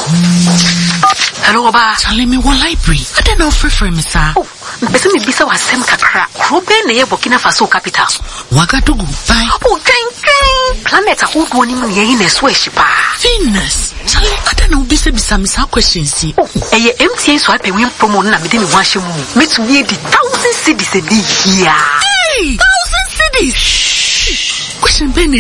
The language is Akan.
Hello, Oba. Charlie, me one library. I don't know free me, sir. Oh, bese me bisa wa sem kakra. Krobe na ye Burkina Faso capital. Wagadugu, bye. Oh, drink. Planet ahodo ni mu ye na so ehyipa. Venus. Charlie, I don't know bisa me sa questions. Oh, eye MTN so ape win promo na me de me ho ahye mu. Me to ye di 1,000 cedis e bi here. Hey, 1,000 cedis. Question Ben